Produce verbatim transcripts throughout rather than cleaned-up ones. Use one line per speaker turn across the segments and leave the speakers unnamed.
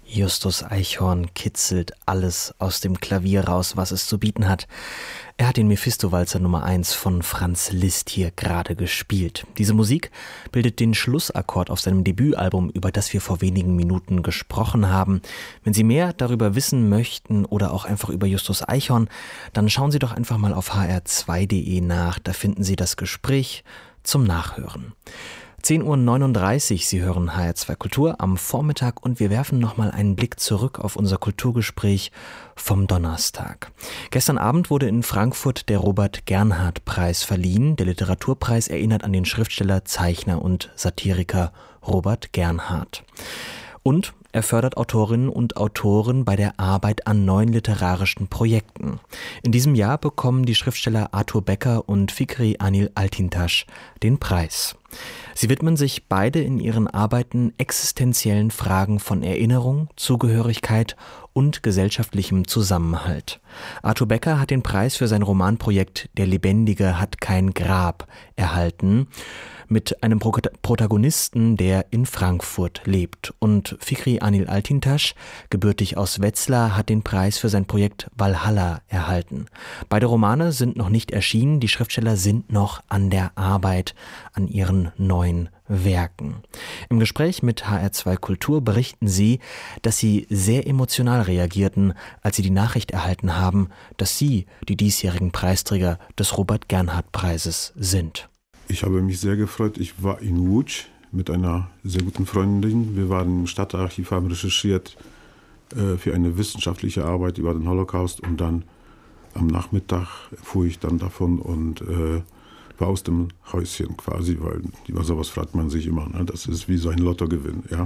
Justus Eichhorn kitzelt alles aus dem Klavier raus, was es zu bieten hat. Er hat den Mephisto-Walzer Nummer eins von Franz Liszt hier gerade gespielt. Diese Musik bildet den Schlussakkord auf seinem Debütalbum, über das wir vor wenigen Minuten gesprochen haben. Wenn Sie mehr darüber wissen möchten oder auch einfach über Justus Eichhorn, dann schauen Sie doch einfach mal auf h r zwei punkt d e nach. Da finden Sie das Gespräch zum Nachhören. zehn Uhr neununddreißig, Sie hören H R zwei Kultur am Vormittag und wir werfen nochmal einen Blick zurück auf unser Kulturgespräch vom Donnerstag. Gestern Abend wurde in Frankfurt der Robert-Gernhardt-Preis verliehen. Der Literaturpreis erinnert an den Schriftsteller, Zeichner und Satiriker Robert Gernhardt. Und er fördert Autorinnen und Autoren bei der Arbeit an neuen literarischen Projekten. In diesem Jahr bekommen die Schriftsteller Arthur Becker und Fikri Anil Altintaş den Preis. Sie widmen sich beide in ihren Arbeiten existenziellen Fragen von Erinnerung, Zugehörigkeit und gesellschaftlichem Zusammenhalt. Arthur Becker hat den Preis für sein Romanprojekt Der Lebendige hat kein Grab erhalten, mit einem Pro- Protagonisten, der in Frankfurt lebt. Und Fikri Anil Altintaş, gebürtig aus Wetzlar, hat den Preis für sein Projekt Valhalla erhalten. Beide Romane sind noch nicht erschienen, die Schriftsteller sind noch an der Arbeit an ihren neuen Werken. Im Gespräch mit H R zwei Kultur berichten sie, dass sie sehr emotional reagierten, als sie die Nachricht erhalten haben, dass sie die diesjährigen Preisträger des Robert-Gernhardt-Preises sind.
Ich habe mich sehr gefreut. Ich war in Łódź mit einer sehr guten Freundin. Wir waren im Stadtarchiv, haben recherchiert äh, für eine wissenschaftliche Arbeit über den Holocaust. Und dann am Nachmittag fuhr ich dann davon und äh, war aus dem Häuschen quasi, weil über sowas fragt man sich immer. Ne? Das ist wie so ein Lottogewinn, ja.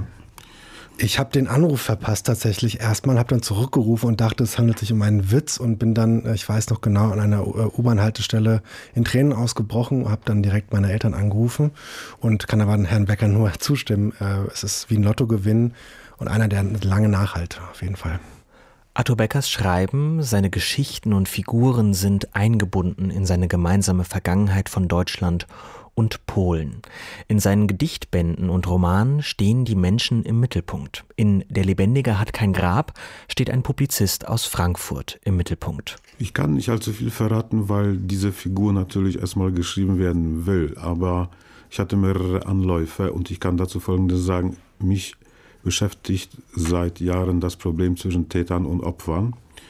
Ich habe den Anruf verpasst tatsächlich erstmal, habe dann zurückgerufen und dachte, es handelt sich um einen Witz und bin dann, ich weiß noch genau, an einer U-Bahn-Haltestelle in Tränen ausgebrochen, habe dann direkt meine Eltern angerufen und kann aber Herrn Becker nur zustimmen. Es ist wie ein Lottogewinn und einer, der lange nachhält, auf jeden Fall.
Arthur Beckers Schreiben, seine Geschichten und Figuren sind eingebunden in seine gemeinsame Vergangenheit von Deutschland und Polen. In seinen Gedichtbänden und Romanen stehen die Menschen im Mittelpunkt. In Der Lebendige hat kein Grab steht ein Publizist aus Frankfurt im Mittelpunkt.
Ich kann nicht allzu viel verraten, weil diese Figur natürlich erstmal geschrieben werden will. Aber ich hatte mehrere Anläufe und ich kann dazu Folgendes sagen. Mich beschäftigt seit Jahren das Problem zwischen Tätern und Opfern.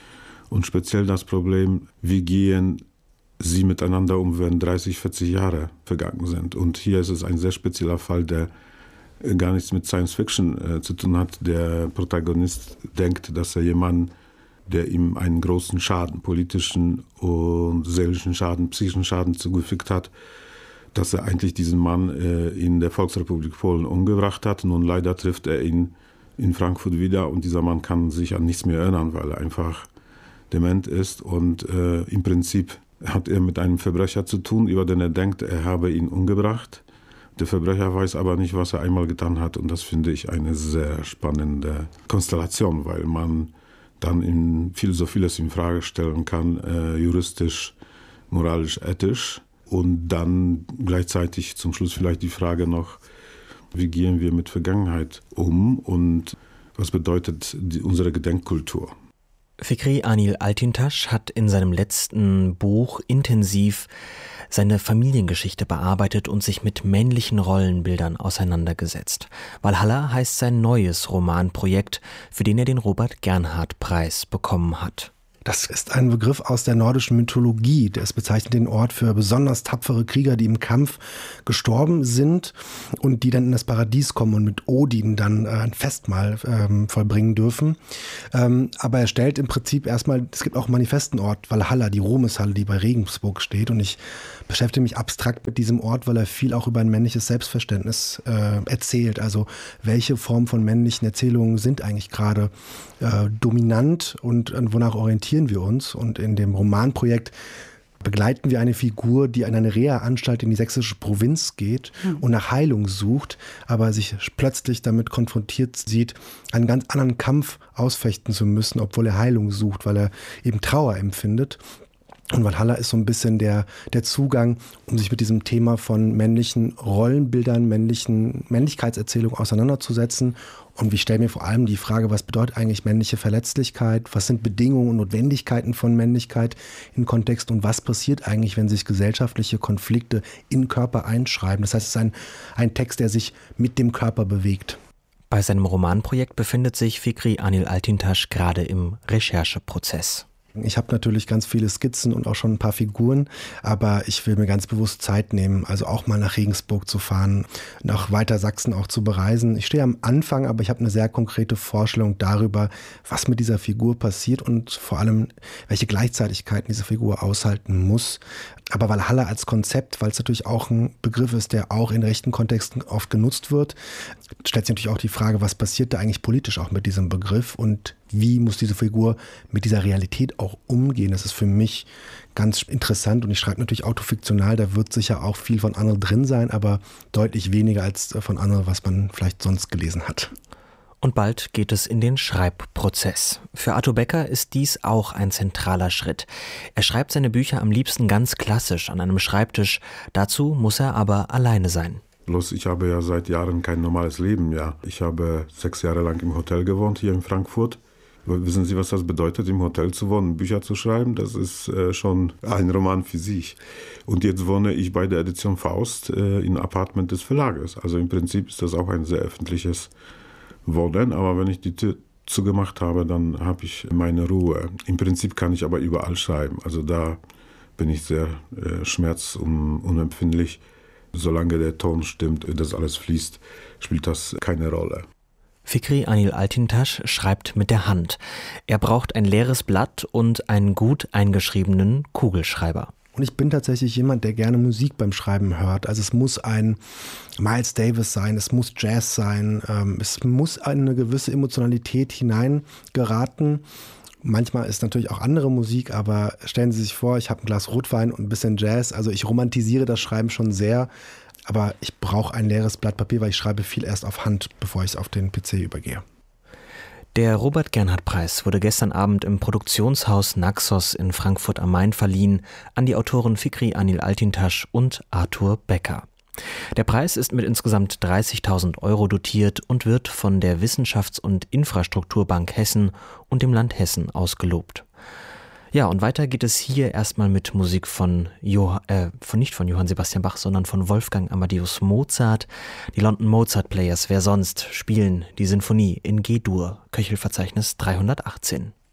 Und speziell das Problem, wie gehen sie miteinander um, wenn dreißig, vierzig Jahre vergangen sind. Und hier ist es ein sehr spezieller Fall, der gar nichts mit Science Fiction äh, zu tun hat. Der Protagonist denkt, dass er jemanden, der ihm einen großen Schaden, politischen und seelischen Schaden, psychischen Schaden zugefügt hat, dass er eigentlich diesen Mann äh, in der Volksrepublik Polen umgebracht hat. Nun leider trifft er ihn in Frankfurt wieder und dieser Mann kann sich an nichts mehr erinnern, weil er einfach dement ist und äh, im Prinzip hat er mit einem Verbrecher zu tun, über den er denkt, er habe ihn umgebracht. Der Verbrecher weiß aber nicht, was er einmal getan hat. Und das finde ich eine sehr spannende Konstellation, weil man dann in viel, so vieles in Frage stellen kann, äh, juristisch, moralisch, ethisch. Und dann gleichzeitig zum Schluss vielleicht die Frage noch, wie gehen wir mit Vergangenheit um und was bedeutet die, unsere Gedenkkultur?
Fikri Anil Altintaş hat in seinem letzten Buch intensiv seine Familiengeschichte bearbeitet und sich mit männlichen Rollenbildern auseinandergesetzt. Valhalla heißt sein neues Romanprojekt, für den er den Robert-Gernhardt-Preis bekommen hat.
Das ist ein Begriff aus der nordischen Mythologie. Es bezeichnet den Ort für besonders tapfere Krieger, die im Kampf gestorben sind und die dann in das Paradies kommen und mit Odin dann ein Festmahl ähm, vollbringen dürfen. Ähm, aber er stellt im Prinzip erstmal, es gibt auch einen manifesten Ort, Valhalla, die Ruhmeshalle, die bei Regensburg steht. Und ich beschäftige mich abstrakt mit diesem Ort, weil er viel auch über ein männliches Selbstverständnis äh, erzählt. Also welche Form von männlichen Erzählungen sind eigentlich gerade äh, dominant und äh, wonach orientieren wir uns. Und in dem Romanprojekt begleiten wir eine Figur, die an eine Reha-Anstalt in die sächsische Provinz geht mhm. und nach Heilung sucht, aber sich plötzlich damit konfrontiert sieht, einen ganz anderen Kampf ausfechten zu müssen, obwohl er Heilung sucht, weil er eben Trauer empfindet. Und Walhalla ist so ein bisschen der, der Zugang, um sich mit diesem Thema von männlichen Rollenbildern, männlichen Männlichkeitserzählungen auseinanderzusetzen. Und ich stelle mir vor allem die Frage, was bedeutet eigentlich männliche Verletzlichkeit? Was sind Bedingungen und Notwendigkeiten von Männlichkeit im Kontext? Und was passiert eigentlich, wenn sich gesellschaftliche Konflikte in Körper einschreiben? Das heißt, es ist ein, ein Text, der sich mit dem Körper bewegt.
Bei seinem Romanprojekt befindet sich Fikri Anil Altintaş gerade im Rechercheprozess.
Ich habe natürlich ganz viele Skizzen und auch schon ein paar Figuren, aber ich will mir ganz bewusst Zeit nehmen, also auch mal nach Regensburg zu fahren, nach Weitersachsen auch zu bereisen. Ich stehe am Anfang, aber ich habe eine sehr konkrete Vorstellung darüber, was mit dieser Figur passiert und vor allem, welche Gleichzeitigkeiten diese Figur aushalten muss. Aber Walhalla als Konzept, weil es natürlich auch ein Begriff ist, der auch in rechten Kontexten oft genutzt wird, stellt sich natürlich auch die Frage, was passiert da eigentlich politisch auch mit diesem Begriff und wie muss diese Figur mit dieser Realität auch umgehen? Das ist für mich ganz interessant und ich schreibe natürlich autofiktional, da wird sicher auch viel von Anil drin sein, aber deutlich weniger als von Anil, was man vielleicht sonst gelesen hat.
Und bald geht es in den Schreibprozess. Für Arthur Becker ist dies auch ein zentraler Schritt. Er schreibt seine Bücher am liebsten ganz klassisch an einem Schreibtisch. Dazu muss er aber alleine sein.
Bloß ich habe ja seit Jahren kein normales Leben. Ja. Ich habe sechs Jahre lang im Hotel gewohnt, hier in Frankfurt. Wissen Sie, was das bedeutet, im Hotel zu wohnen, Bücher zu schreiben? Das ist äh, schon ein Roman für sich. Und jetzt wohne ich bei der Edition Faust äh, im Apartment des Verlages. Also im Prinzip ist das auch ein sehr öffentliches Wohnen. Aber wenn ich die Tür zugemacht habe, dann habe ich meine Ruhe. Im Prinzip kann ich aber überall schreiben. Also da bin ich sehr äh, schmerzunempfindlich. Solange der Ton stimmt, das alles fließt, spielt das keine Rolle.
Fikri Anil Altintaş schreibt mit der Hand. Er braucht ein leeres Blatt und einen gut eingeschriebenen Kugelschreiber.
Und ich bin tatsächlich jemand, der gerne Musik beim Schreiben hört. Also es muss ein Miles Davis sein, es muss Jazz sein, ähm, es muss eine gewisse Emotionalität hineingeraten. Manchmal ist natürlich auch andere Musik, aber stellen Sie sich vor, ich habe ein Glas Rotwein und ein bisschen Jazz. Also ich romantisiere das Schreiben schon sehr. Aber ich brauche ein leeres Blatt Papier, weil ich schreibe viel erst auf Hand, bevor ich es auf den P C übergehe.
Der Robert-Gernhardt-Preis wurde gestern Abend im Produktionshaus Naxos in Frankfurt am Main verliehen an die Autoren Fikri Anil Altintaş und Arthur Becker. Der Preis ist mit insgesamt dreißigtausend Euro dotiert und wird von der Wissenschafts- und Infrastrukturbank Hessen und dem Land Hessen ausgelobt. Ja, und weiter geht es hier erstmal mit Musik von, jo- äh, von nicht von Johann Sebastian Bach, sondern von Wolfgang Amadeus Mozart. Die London Mozart Players, wer sonst, spielen die Sinfonie in G-Dur, Köchelverzeichnis dreihundertachtzehn.